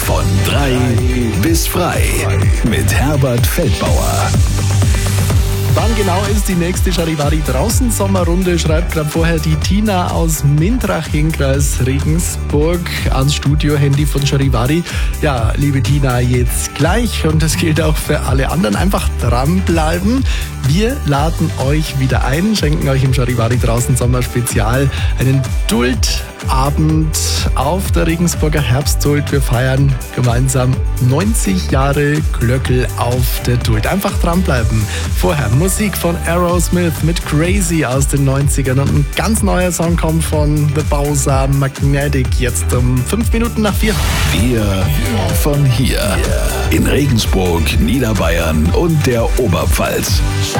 Von 3 bis frei mit Herbert Feldbauer. Wann genau ist die nächste Charivari draußen Sommerrunde? Schreibt gerade vorher die Tina aus Mintraching, Kreis Regensburg, ans Studio-Handy von Charivari. Ja, liebe Tina, jetzt gleich, und das gilt auch für alle anderen, einfach dranbleiben. Wir laden euch wieder ein, schenken euch im Charivari draußen Sommer-Spezial einen Dultabend auf der Regensburger Herbstduld. Wir feiern gemeinsam 90 Jahre Glöckl auf der Duld. Einfach dranbleiben. Vorher Musik von Aerosmith mit Crazy aus den 90ern, und ein ganz neuer Song kommt von The Bowser, Magnetic, jetzt um 5 Minuten nach 4. Wir von hier in Regensburg, Niederbayern und der Oberpfalz.